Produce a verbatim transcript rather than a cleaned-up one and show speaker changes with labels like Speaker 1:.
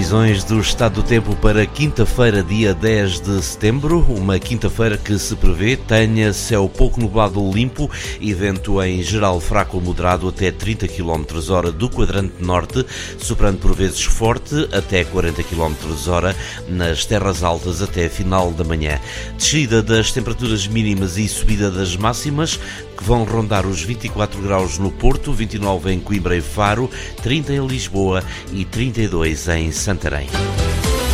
Speaker 1: Previsões do estado do tempo para quinta-feira, dia dez de setembro, uma quinta-feira que se prevê tenha céu pouco nublado limpo e vento em geral fraco ou moderado até trinta quilómetros por hora do quadrante norte, soprando por vezes forte até quarenta quilómetros por hora nas terras altas até final da manhã. Descida das temperaturas mínimas e subida das máximas, que vão rondar os vinte e quatro graus no Porto, vinte e nove em Coimbra e Faro, trinta em Lisboa e trinta e dois em Santarém.